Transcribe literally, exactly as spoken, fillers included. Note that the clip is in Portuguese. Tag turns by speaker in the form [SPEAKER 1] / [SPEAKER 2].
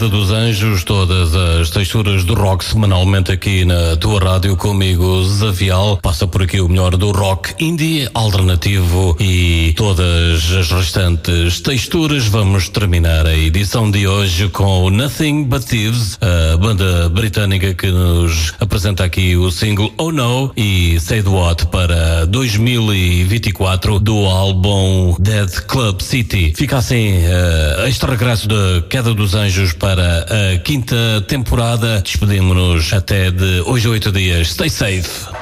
[SPEAKER 1] dos Anjos, todas as texturas do rock semanalmente aqui na tua rádio, comigo Zavial. Passa por aqui o melhor do rock indie, alternativo e todas as restantes texturas. Vamos terminar a edição de hoje com Nothing But Thieves, a banda britânica que nos apresenta aqui o single Oh No e Say The What para dois mil e vinte e quatro do álbum Dead Club City. Fica assim uh, este regresso da Queda dos Anjos para para a quinta temporada. Despedimos-nos até de hoje a oito dias. Stay safe.